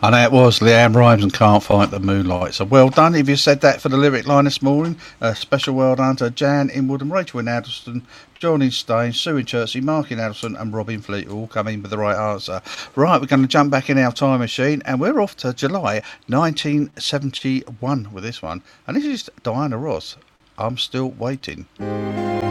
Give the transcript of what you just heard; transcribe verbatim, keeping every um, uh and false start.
And that was Leanne Rimes and Can't Fight the Moonlight. So well done if you said that for the lyric line this morning. A special well done to Jan Inwood and Rachel in Addleston, John in Staines, Sue in Chertsey, Mark in Addleston and Robin Fleet all come in with the right answer. Right, we're going to jump back in our time machine and we're off to July nineteen seventy-one with this one. And this is Diana Ross. I'm Still Waiting.